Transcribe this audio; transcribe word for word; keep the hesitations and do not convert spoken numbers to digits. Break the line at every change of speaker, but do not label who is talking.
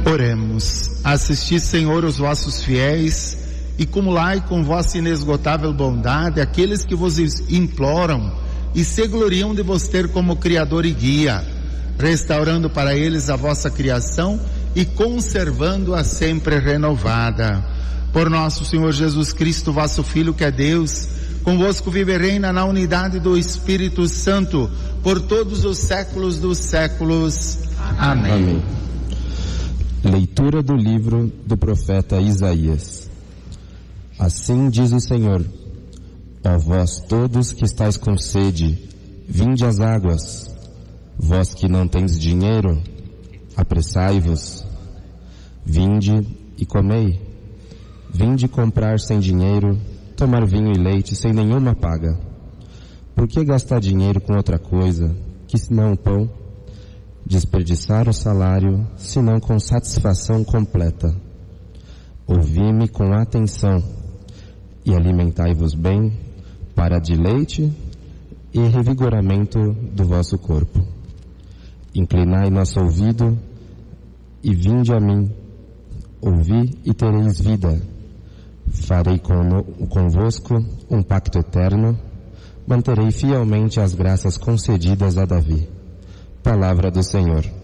Oremos. Assisti, Senhor, os vossos fiéis e cumulai com vossa inesgotável bondade aqueles que vos imploram e se gloriam de vos ter como Criador e Guia, restaurando para eles a vossa criação e conservando-a sempre renovada. Por nosso Senhor Jesus Cristo, vosso Filho, que é Deus, convosco vive e reina na unidade do Espírito Santo, por todos os séculos dos séculos. Amém. Amém.
Leitura do livro do profeta Isaías. Assim diz o Senhor: ó vós todos que estáis com sede, vinde às águas. Vós que não tendes dinheiro, apressai-vos. Vinde e comei. Vinde comprar sem dinheiro, tomar vinho e leite sem nenhuma paga. Por que gastar dinheiro com outra coisa, que senão o pão? Desperdiçar o salário, senão com satisfação completa. Ouvi-me com atenção, e alimentai-vos bem, para deleite e revigoramento do vosso corpo. Inclinai nosso ouvido, e vinde a mim. Ouvi e tereis vida. Farei convosco um pacto eterno, manterei fielmente as graças concedidas a Davi. Palavra do Senhor.